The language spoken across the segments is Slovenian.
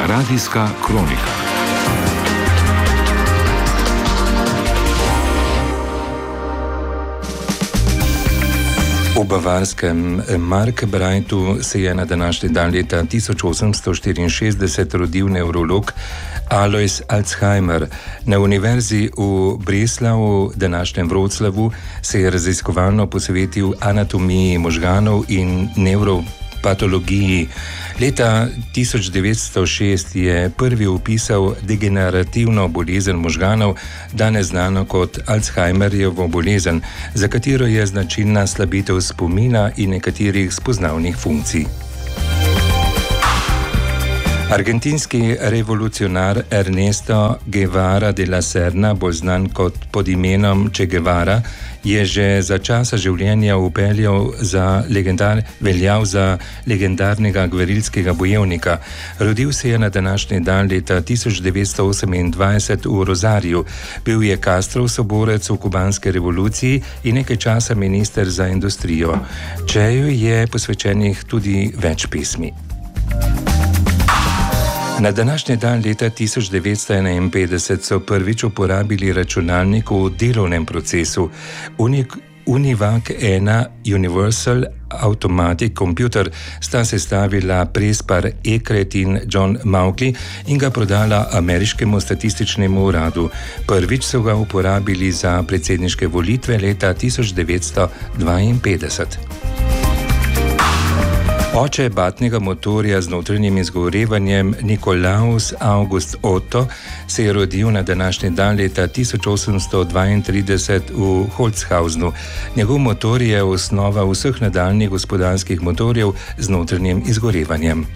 Radijska kronika. V bavarskem Markbrajtu se je na današnji dan leta 1864 rodil nevrolog Alois Alzheimer. Na univerzi v Breslavu, današnjem Vroclavu, se je raziskovalno posvetil anatomiji možganov in nevropatologiji. Leta 1906 je prvi opisal degenerativno bolezen možganov, danes znano kot Alzheimerjevo bolezen, za katero je značilna slabitev spomina in nekaterih spoznavnih funkcij. Argentinski revolucionar Ernesto Guevara de la Serna, bolj znan kot pod imenom Che Guevara, je že za časa življenja veljal za legendarnega gverilskega bojevnika. Rodil se je na današnji dan leta 1928 v Rosariju. Bil je Castrov soborec v kubanski revoluciji in nekaj časa minister za industrijo. Cheju je posvečenih tudi več pesmi. Na današnji dan leta 1951 so prvič uporabili računalnik v delovnem procesu. Univac 1 Universal Automatic Computer sta sestavila Prespar Eckert in John Mauchly in ga prodala ameriškemu statističnemu uradu. Prvič so ga uporabili za predsedniške volitve leta 1952. Oče batnega motorja z notranjim izgorevanjem Nikolaus August Otto se je rodil na današnji dan leta 1832 v Holzhausenu. Njegov motor je osnova vseh nadaljnjih gospodarskih motorjev z notranjim izgorevanjem.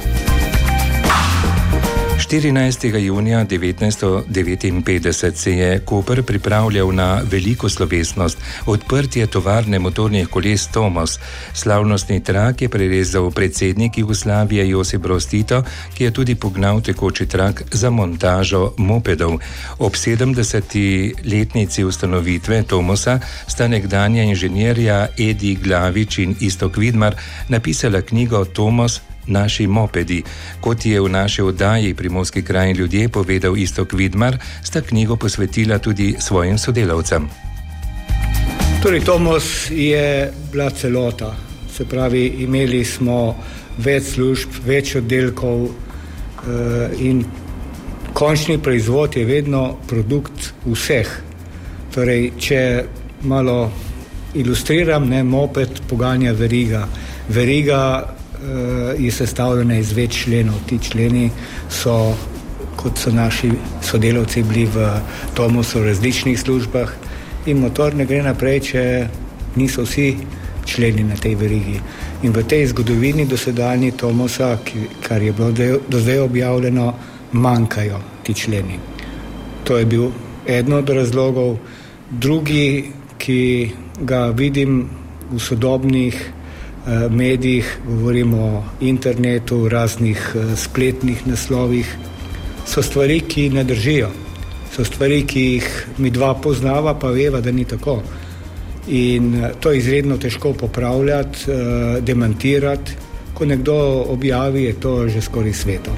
14. junija 1959 se je Koper pripravljal na veliko slovesnost, odprtje tovarne motornih koles Tomos. Slavnostni trak je prerezal predsednik Jugoslavije Josip Broz Tito, ki je tudi pognal tekoči trak za montažo mopedov. Ob 70-letnici ustanovitve Tomosa sta nekdanja inženirja Edi Glavič in Iztok Vidmar napisala knjigo Tomos, naši mopedi. Kot je v naši oddaji Primorski kraj in ljudje povedal Iztok Vidmar, sta knjigo posvetila tudi svojim sodelavcem. Torej, Tomos je bila celota. Se pravi, imeli smo več služb, več oddelkov in končni proizvod je vedno produkt vseh. Torej, če malo ilustriram, moped poganja veriga. Veriga je sestavljena iz več členov. Ti členi so, kot so naši sodelavci bili v Tomosu v različnih službah, in motor ne gre naprej, če niso vsi členi na tej verigi. In v tej zgodovini dosedanji Tomosa, kar je bilo do zdaj objavljeno, manjkajo ti členi. To je bil eden od razlogov. Drugi, ki ga vidim v sodobnih medijih, govorimo o internetu, raznih spletnih naslovih, so stvari, ki ne držijo. So stvari, ki jih mi dva poznava, pa veva, da ni tako. In to je izredno težko popravljati, demantirati. Ko nekdo objavi, je to že skoraj sveto.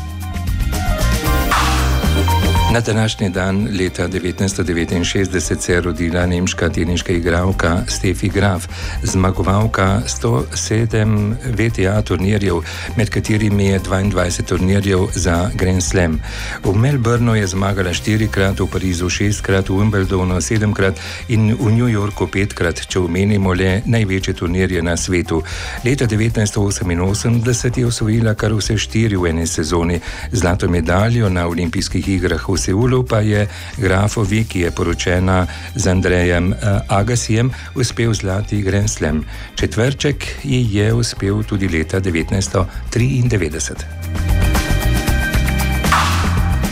Na današnji dan leta 1969 se je rodila nemška teniška igralka Steffi Graf, zmagovalka 107 WTA turnirjev, med katerimi je 22 turnirjev za Grand Slam. V Melbourneu je zmagala 4-krat, v Parizu 6-krat, v Wimbledonu 7-krat in v New Yorku 5-krat, če omenimo le največje turnirje na svetu. Leta 1988 je osvojila kar vse 4 v eni sezoni. Zlato medaljo na olimpijskih igrah v Seulu pa je Grafovi, ki je poročena z Andrejem Agassijem, uspel zlati Grand Slam. Četverček ji je uspel tudi leta 1993.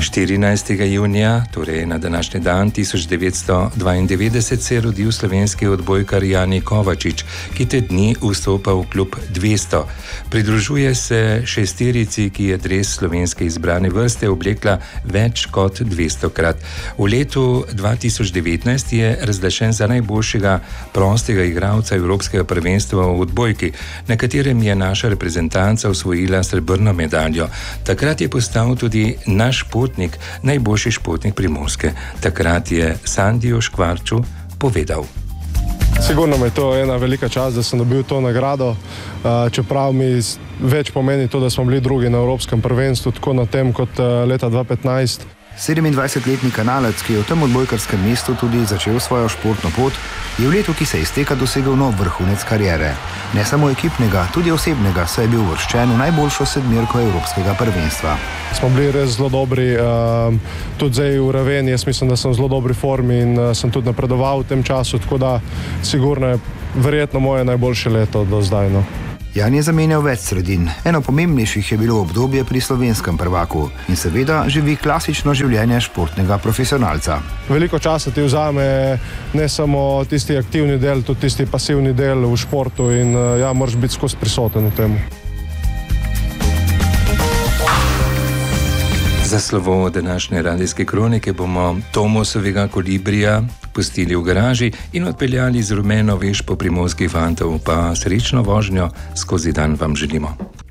14. junija, torej na današnji dan 1992, se je rodil slovenski odbojkar Jani Kovačič, ki te dni vstopa v klub 200. Pridružuje se šesterici, ki je dres slovenske izbrane vrste oblekla več kot 200-krat. V letu 2019 je razglašen za najboljšega prostega igralca Evropskega prvenstva v odbojki, na katerem je naša reprezentanca osvojila srebrno medaljo. Takrat je postal tudi naš športnik, najboljši športnik Primorske. Takrat je Sandiju Škvarču povedal: Sigurno mi je to ena velika čast, da sem dobil to nagrado, čeprav mi več pomeni to, da smo bili drugi na Evropskem prvenstvu, tako na tem kot leta 2015. 27-letni Kanalec, ki je v tem odbojkarskem mestu tudi začel svojo športno pot, je v letu, ki se izteka, dosegel nov vrhunec kariere. Ne samo ekipnega, tudi osebnega, saj je bil uvrščen v najboljšo sedmerko Evropskega prvenstva. Smo bili res zelo dobri, tudi zdaj v Raveni, jaz mislim, da sem v zelo dobri formi in sem tudi napredoval v tem času, tako da sigurno je verjetno moje najboljše leto do zdaj. No. Jan je zamenjal več sredin. Eno pomembnejših je bilo obdobje pri slovenskem prvaku in seveda živi klasično življenje športnega profesionalca. Veliko časa ti vzame ne samo tisti aktivni del, tudi tisti pasivni del v športu in moraš biti skozi prisoten v tem. Za slovo današnje radijske kronike bomo Tomosovega Kolibrija pustili v garaži in odpeljali z rumeno veš po primorskih fantov, pa srečno vožnjo skozi dan vam želimo.